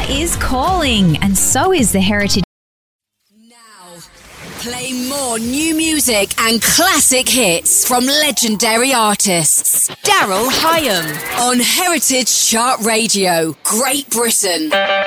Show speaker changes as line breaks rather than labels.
is calling, and so is the Heritage.
Now, play more new music and classic hits from legendary artists. Daryl Hyam on Heritage Chart Radio, Great Britain.